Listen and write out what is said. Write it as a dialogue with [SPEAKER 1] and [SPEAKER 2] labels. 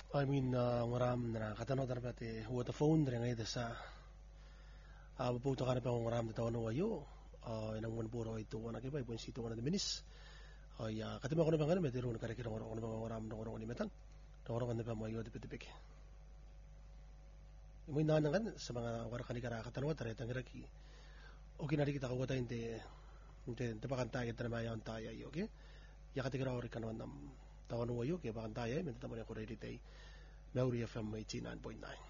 [SPEAKER 1] I mean, ngaram na katano darabate huwata phone dere ngay sa pupunta ka na pa ngaram na tawano ayo inang manpuro ito wana kiba ipon sito wana minis ay katima ko na bang ano metero na karikira ngoro na bang ngaram na ngoro ni metan ngoro na pa mo ayo tipitipik imo inanan kan sa mga wara kanikara katano tare tangraki okay na kita kawata inte pakanta kita na mayon tayo okay yakatikira ori kanon nam tawano ayo kaya pakanta ay mentamo na ko ready tay Maori FM 89.9